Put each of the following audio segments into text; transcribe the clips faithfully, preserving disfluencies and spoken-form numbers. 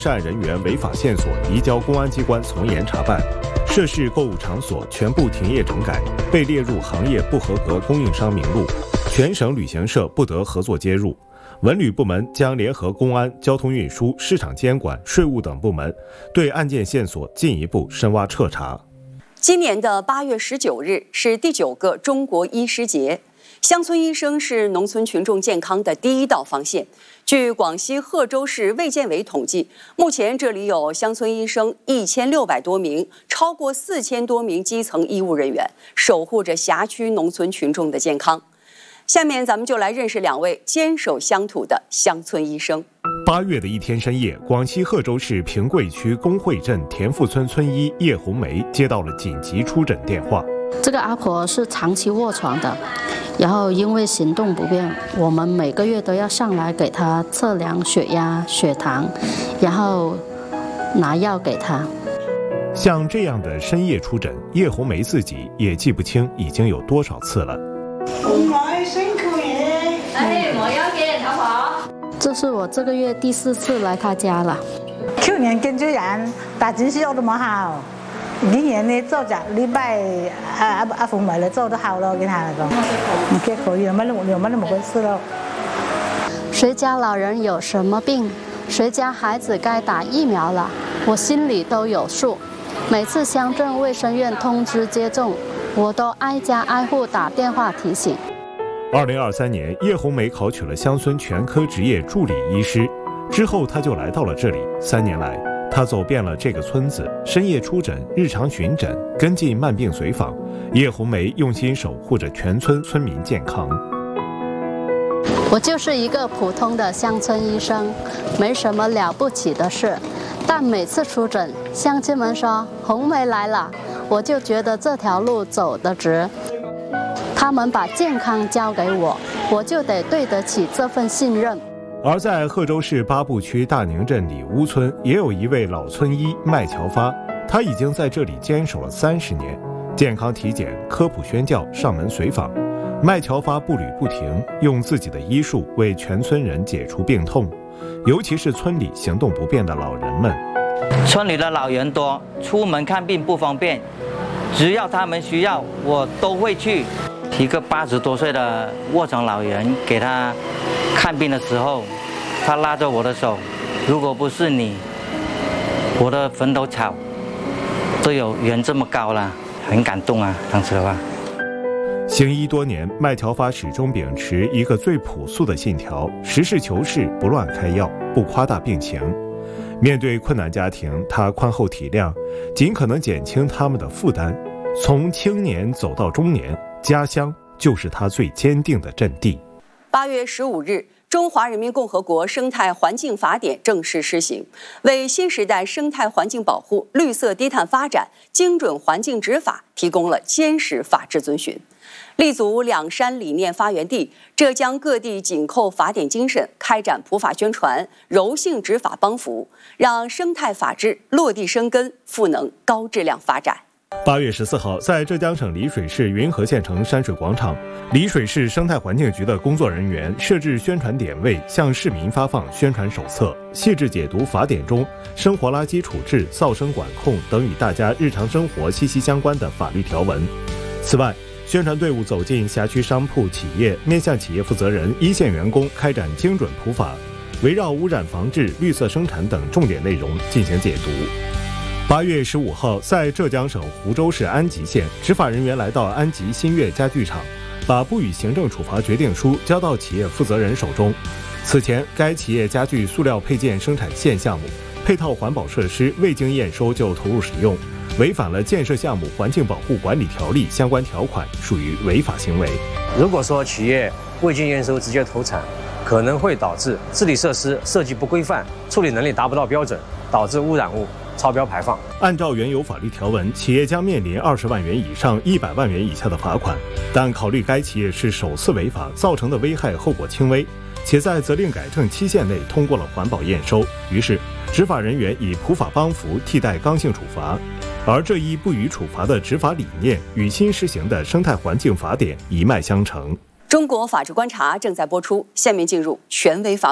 涉案人员违法线索移交公安机关从严查办，涉事购物场所全部停业整改，被列入行业不合格供应商名录，全省旅行社不得合作接入。文旅部门将联合公安、交通运输、市场监管、税务等部门，对案件线索进一步深挖彻查。 今年的八月十九日是第九个中国医师节。乡村医生是农村群众健康的第一道防线。据广西贺州市卫健委统计，目前这里有乡村医生一千六百多名，超过四千多名基层医务人员，守护着辖区农村群众的健康。下面咱们就来认识两位坚守乡土的乡村医生。 八月的一天深夜，广西贺州市平贵区工会镇田富村村医叶红梅接到了紧急出诊电话。 这个阿婆是长期卧床的，然后因为行动不便，我们每个月都要上来给她测量血压、血糖，然后拿药给她。 像这样的深夜出诊，叶红梅自己也记不清已经有多少次了。 唔係辛苦嘢，哎，冇要嘅，好不好？ 这是我这个月第四次来她家了。 去年跟住人，大展銷都冇效。今年呢做隻禮拜阿阿阿鳳梅嚟做都好咯，跟他嚟講，唔結可以，有乜有乜都冇關係咯。 誰家老人有什麼病，誰家孩子該打疫苗了，我心裡都有數。每次鄉鎮衛生院通知接種，我都挨家挨戶打電話提醒。 二零二三年，叶红梅考取了乡村全科职业助理医师，之后她就来到了这里。三年来，她走遍了这个村子，深夜出诊、日常巡诊、跟进慢病随访。叶红梅用心守护着全村村民健康。 我就是一个普通的乡村医生，没什么了不起的事，但每次出诊，乡亲们说红梅来了，我就觉得这条路走得直。他们把健康交给我，我就得对得起这份信任。 而在贺州市八步区大宁镇里乌村，也有一位老村医麦乔发，他已经在这里坚守了三十年，健康体检、科普宣教、上门随访。麦乔发步履不停，用自己的医术为全村人解除病痛，尤其是村里行动不便的老人们。 村里的老人多，出门看病不方便，只要他们需要，我都会去。一个八十多岁的卧床老人给他看病的时候，他拉着我的手，如果不是你，我的坟头草都有人这么高了，很感动啊，当时的话。 行医多年，麦乔发始终秉持一个最朴素的信条：实事求是，不乱开药，不夸大病情。面对困难家庭，他宽厚体谅，尽可能减轻他们的负担。从青年走到中年，家乡就是他最坚定的阵地。 八月十五日，《中华人民共和国生态环境法典》正式施行，为新时代生态环境保护、绿色低碳发展、精准环境执法提供了坚实法治遵循。立足两山理念发源地，浙江各地紧扣法典精神，开展普法宣传、柔性执法帮扶，让生态法治落地生根，赋能高质量发展。 八月十四号，在浙江省丽水市云和县城山水广场，丽水市生态环境局的工作人员设置宣传点位，向市民发放宣传手册，细致解读法典中生活垃圾处置、噪声管控等与大家日常生活息息相关的法律条文。此外，宣传队伍走进辖区商铺、企业，面向企业负责人、一线员工开展精准普法，围绕污染防治、绿色生产等重点内容进行解读。八月十五号，在浙江省湖州市安吉县，执法人员来到安吉新月家具厂，把不予行政处罚决定书交到企业负责人手中。此前，该企业家具塑料配件生产线项目配套环保设施未经验收就投入使用，违反了建设项目环境保护管理条例相关条款，属于违法行为。 如果说企业未经验收直接投产，可能会导致治理设施设计不规范，处理能力达不到标准，导致污染物超标排放。 按照原有法律条文，企业将面临二十万元以上一百万元以下的罚款，但考虑该企业是首次违法，造成的危害后果轻微，且在责令改正期限内通过了环保验收，于是执法人员以普法帮扶替代刚性处罚。而这一不予处罚的执法理念与新实行的生态环境法典一脉相承。 中国法治观察正在播出，下面进入权威发布。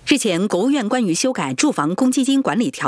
日前，国务院关于修改住房公积金管理条